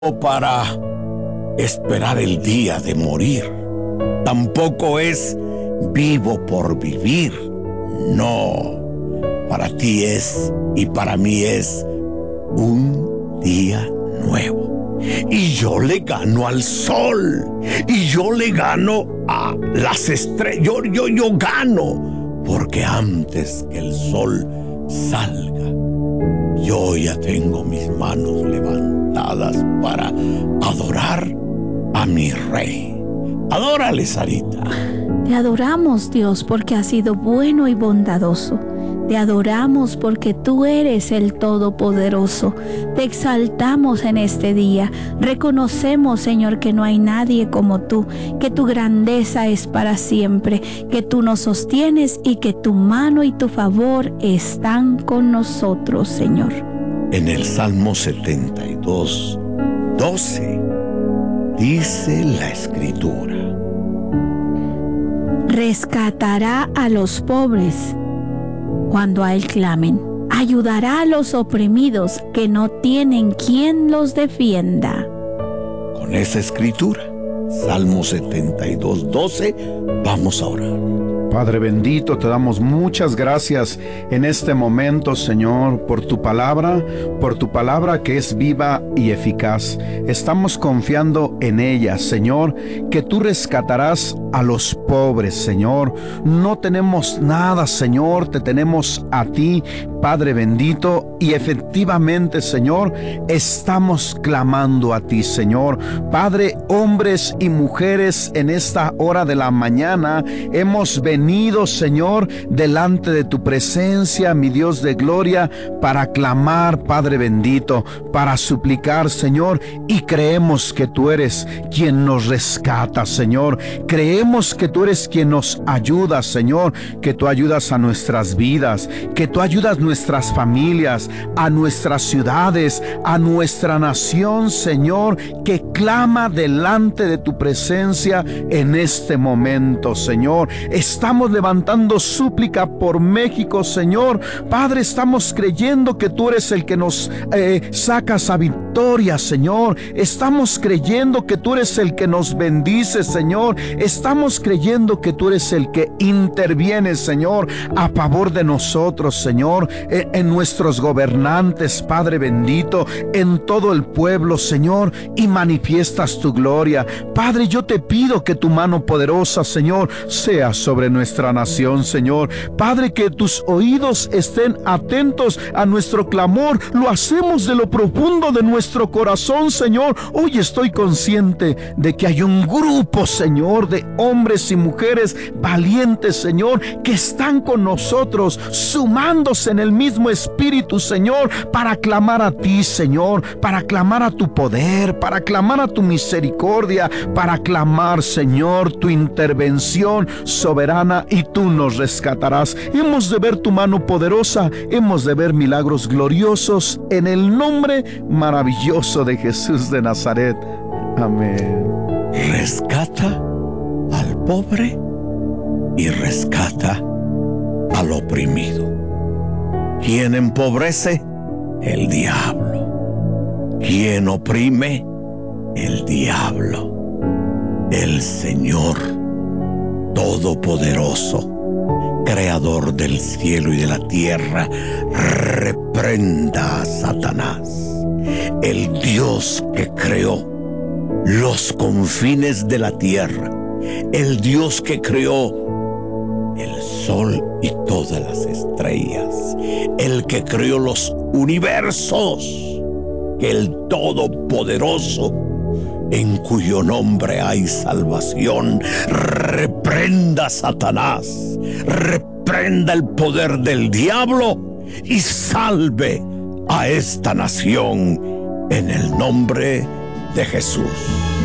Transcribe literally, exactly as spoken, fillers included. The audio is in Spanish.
para esperar el día de morir. Tampoco es vivo por vivir. No, para ti es y para mí es un día nuevo. Y yo le gano al sol, y yo le gano a las estrellas. Yo, yo, yo gano, porque antes que el sol salga, yo ya tengo mis manos levantadas para adorar a mi rey. Adórale, Sarita. Te adoramos, Dios, porque has sido bueno y bondadoso. Te adoramos porque tú eres el Todopoderoso. Te exaltamos en este día. Reconocemos, Señor, que no hay nadie como tú, que tu grandeza es para siempre, que tú nos sostienes y que tu mano y tu favor están con nosotros, Señor. En el Salmo setenta y dos, doce, dice la Escritura: rescatará a los pobres cuando a él clamen. Ayudará a los oprimidos que no tienen quien los defienda. Con esa escritura, Salmo setenta y dos, doce, vamos a orar. Padre bendito, te damos muchas gracias en este momento, Señor, por tu palabra, por tu palabra que es viva y eficaz. Estamos confiando en ella, Señor, que tú rescatarás a los pobres, Señor. No tenemos nada, Señor, te tenemos a ti, Padre bendito, y efectivamente, Señor, estamos clamando a ti, Señor. Padre, hombres y mujeres, en esta hora de la mañana hemos venido, Señor, delante de tu presencia, mi Dios de gloria, para clamar, Padre bendito, para suplicar, Señor, y creemos que tú eres quien nos rescata, Señor. Creemos que tú eres quien nos ayuda, Señor, que tú ayudas a nuestras vidas, que tú ayudas a nuestras familias, a nuestras ciudades, a nuestra nación, Señor, que clama delante de tu presencia en este momento, Señor. Estamos levantando súplica por México, Señor. Padre, estamos creyendo que tú eres el que nos eh, sacas a victoria, Señor. Estamos creyendo que tú eres el que nos bendice, Señor. Estamos creyendo que tú eres el que interviene, Señor, a favor de nosotros, Señor, en, en nuestros gobernantes, Padre bendito, en todo el pueblo, Señor, y manifiestas tu gloria. Padre, yo te pido que tu mano poderosa, Señor, sea sobre nuestra nación, Señor. Padre, que tus oídos estén atentos a nuestro clamor. Lo hacemos de lo profundo de nuestro corazón, Señor. Hoy estoy consciente de que hay un grupo, Señor, de hombres y mujeres valientes, Señor, que están con nosotros, sumándose en el mismo espíritu, Señor, para clamar a ti, Señor, para clamar a tu poder, para clamar a tu misericordia, para clamar, Señor, tu intervención soberana, y tú nos rescatarás. Hemos de ver tu mano poderosa, hemos de ver milagros gloriosos en el nombre maravilloso de Jesús de Nazaret. Amén. Rescata al pobre y rescata al oprimido. ¿Quién empobrece? El diablo. ¿Quién oprime? El diablo. El Señor Todopoderoso, Creador del cielo y de la tierra, reprenda a Satanás. El Dios que creó los confines de la tierra, el Dios que creó el sol y todas las estrellas, el que creó los universos, el Todopoderoso, en cuyo nombre hay salvación, reprenda a Satanás, reprenda el poder del diablo y salve a esta nación en el nombre de Jesús.